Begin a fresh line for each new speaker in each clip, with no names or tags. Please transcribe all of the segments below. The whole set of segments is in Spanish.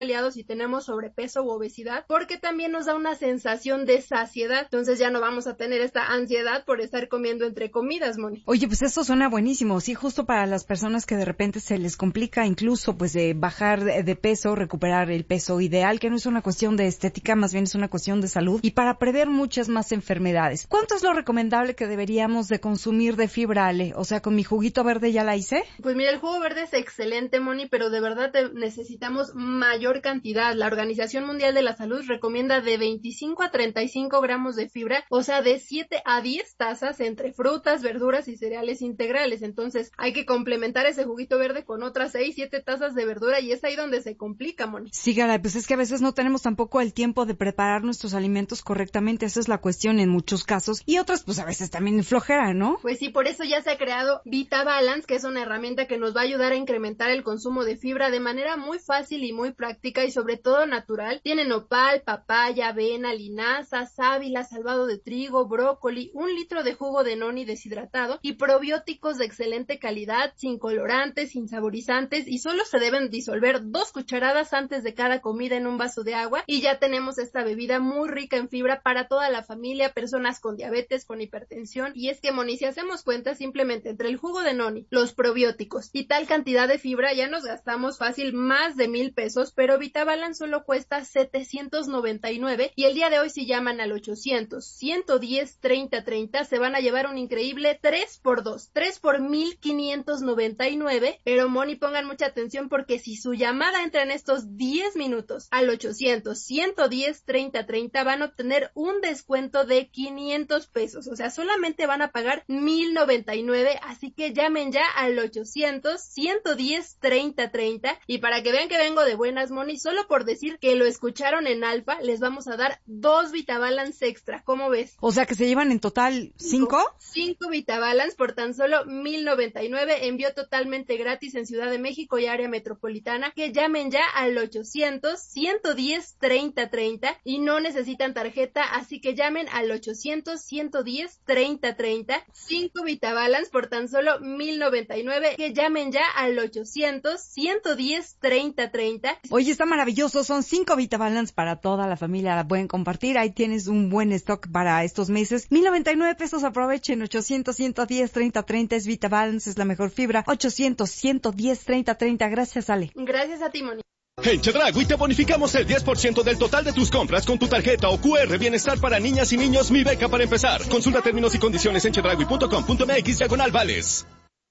aliado si tenemos sobrepeso u obesidad, porque también nos da una sensación de saciedad, entonces ya no vamos a tener esta ansiedad por estar comiendo entre comidas, Moni.
Oye, pues esto suena buenísimo, sí, justo para las personas que de repente se les complica incluso pues de bajar de peso, recuperar el peso ideal, que no es una cuestión de estética, más bien es una cuestión de salud, y para prever muchas más enfermedades. ¿Cuánto es lo recomendable que deberíamos de consumir de fibra, Ale? O sea, ¿con mi juguito verde ya la hice?
Pues mira, el jugo verde es excelente, Moni, pero de verdad necesitamos mayor cantidad. La Organización Mundial de la Salud recomienda de 25 a 35 gramos de fibra, o sea, de 7 a 10 tazas entre frutas, verduras y cereales integrales. Entonces, hay que complementar ese juguito verde con otras 6, 7 tazas de verdura y es ahí donde se complica, Moni.
Sí, Garay, pues es que a veces no tenemos tampoco el tiempo de preparar nuestros alimentos correctamente. Esa es la cuestión en muchos casos. Y otras, pues a veces también flojera, ¿no?
Pues sí, por eso ya se ha creado VitaBalance, que es una herramienta que nos va a ayudar a incrementar el consumo de fibra de manera muy fácil y muy práctica y sobre todo natural. Tiene nopal, papaya, avena, linaza, sábila, salvado de trigo, brócoli, 1 litro de jugo de noni deshidratado y probióticos de excelente calidad, sin colorantes, sin saborizantes y solo se deben disolver 2 cucharadas antes de cada comida en un vaso de agua y ya tenemos esta bebida muy rica en fibra para toda la familia, personas con diabetes, con hipertensión. Y es que, Moni, si hacemos cuenta, simplemente entre el jugo de noni, los probióticos y tal cantidad de fibra ya nos gastamos fácil más de 1,000 pesos, pero VitaBalance solo cuesta 799 y el día de hoy si llaman al 800-110-3030 se van a llevar un increíble 3x2, 3 por 1,599, pero Moni, pongan mucha atención porque si su llamada entra en estos 10 minutos al 800-110-3030 van a obtener un descuento de 500 pesos, o sea, solamente van a pagar 1,099, así que llamen ya al 800-110-3030 y para que vean que vengo de buenas, Moni, solo por decir que lo escucharon en Alfa, les vamos a dar 2 VitaBalance extra, ¿cómo ves?
O sea, que se llevan en total 5.
5 VitaBalance por tan solo 1,099, envío totalmente gratis en Ciudad de México y área metropolitana, que llamen ya al 800-110-3030 y no necesitan tarjeta, así que llamen al 800-110-3030, 5 VitaBalance por tan solo 1,099, que llamen ya al 800-110-3030.
Oye, está maravilloso, son 5 VitaBalance para toda la familia, la pueden compartir, ahí tienes un buen stock para estos meses. 1,099 pesos, aprovechen, 800-110-3030 es VitaBalance, es la mejor fibra, 800-110-3030, gracias, Ale.
Gracias a ti, Moni.
En Chedraui te bonificamos el 10% del total de tus compras con tu tarjeta o QR Bienestar para niñas y niños Mi Beca para empezar. Consulta términos y condiciones en chedraui.com.mx/vales.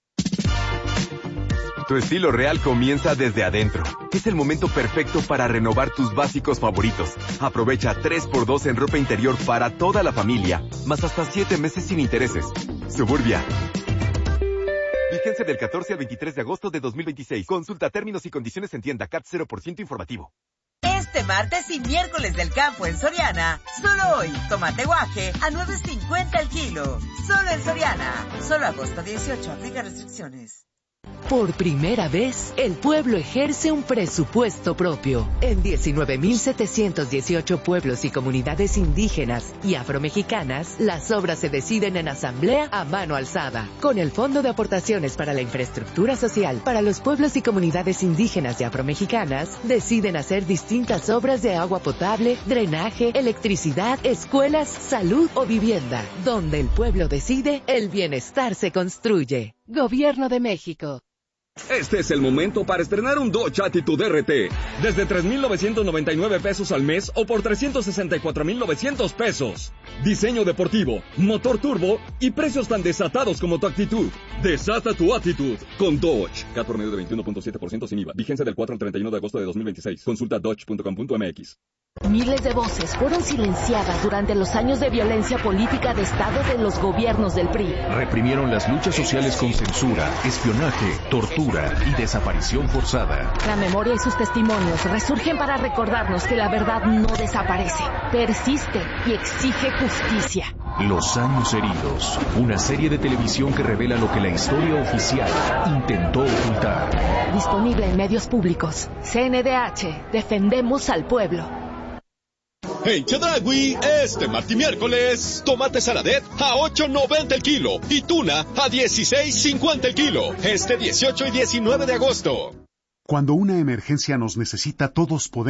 Tu estilo real comienza desde adentro. Es el momento perfecto para renovar tus básicos favoritos. Aprovecha 3x2 en ropa interior para toda la familia, más hasta 7 meses sin intereses. Suburbia. Vigencia del 14 al 23 de agosto de 2026. Consulta términos y condiciones en tienda CAT 0% informativo.
Este martes y miércoles del campo en Soriana, solo hoy, tomate guaje a $9.50 el kilo. Solo en Soriana. Solo agosto 18, aplica restricciones.
Por primera vez, el pueblo ejerce un presupuesto propio. En 19.718 pueblos y comunidades indígenas y afromexicanas, las obras se deciden en asamblea a mano alzada. Con el Fondo de Aportaciones para la Infraestructura Social para los pueblos y comunidades indígenas y afromexicanas, deciden hacer distintas obras de agua potable, drenaje, electricidad, escuelas, salud o vivienda. Donde el pueblo decide, el bienestar se construye. Gobierno de México.
Este es el momento para estrenar un Dodge Attitude RT. Desde 3,999 pesos al mes o por 364,900 pesos. Diseño deportivo, motor turbo y precios tan desatados como tu actitud. Desata tu actitud con Dodge. CAT por medio de 21.7% sin IVA. Vigencia del 4 al 31 de agosto de 2026. Consulta dodge.com.mx.
Miles de voces fueron silenciadas durante los años de violencia política de Estado de los gobiernos del PRI.
Reprimieron las luchas sociales con censura, espionaje, tortura y desaparición forzada.
La memoria y sus testimonios resurgen para recordarnos que la verdad no desaparece, persiste y exige justicia.
Los años heridos, una serie de televisión que revela lo que la historia oficial intentó ocultar.
Disponible en medios públicos. CNDH, defendemos al pueblo.
En Chedraui, este martes y miércoles, tomate saladet a $8.90 el kilo y tuna a $16.50 el kilo. Este 18 y 19 de agosto.
Cuando una emergencia nos necesita, todos podemos